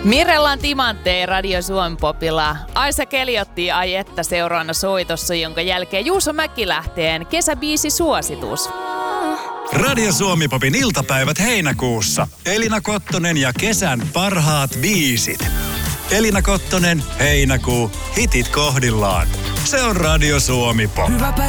Mirellan Timanttee Radio Suomi Popilla. Aisa Keljotti ai että seuraavana soitossa, jonka jälkeen Juuso Mäkilähteen kesäbiisi suositus. Radio Suomi Popin iltapäivät heinäkuussa. Elina Kottonen ja kesän parhaat biisit. Elina Kottonen, heinäkuu, hitit kohdillaan. Se on Radio Suomi Pop.